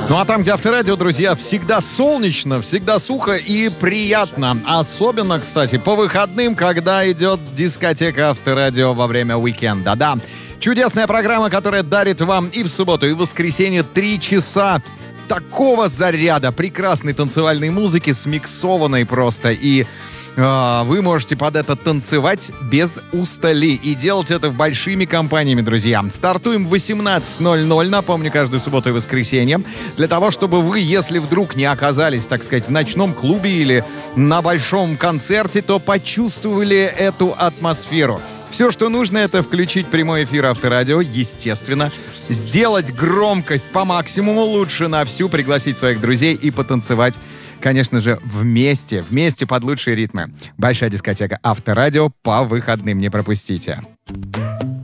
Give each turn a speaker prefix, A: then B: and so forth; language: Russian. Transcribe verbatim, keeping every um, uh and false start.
A: Ну а там, где Авторадио, друзья, всегда солнечно, всегда сухо и приятно. Особенно, кстати, по выходным, когда идет дискотека Авторадио во время уикенда. Да, чудесная программа, которая дарит вам и в субботу, и в воскресенье три часа такого заряда прекрасной танцевальной музыки, смиксованной просто. И э, вы можете под это танцевать без устали. И делать это в большими компаниями, друзья. Стартуем в восемнадцать ноль ноль, напомню, каждую субботу и воскресенье. Для того, чтобы вы, если вдруг не оказались, так сказать, в ночном клубе или на большом концерте, то почувствовали эту атмосферу. Все, что нужно, это включить прямой эфир Авторадио, естественно, сделать громкость по максимуму, лучше на всю, пригласить своих друзей и потанцевать, конечно же, вместе, вместе под лучшие ритмы. Большая дискотека Авторадио по выходным, не пропустите.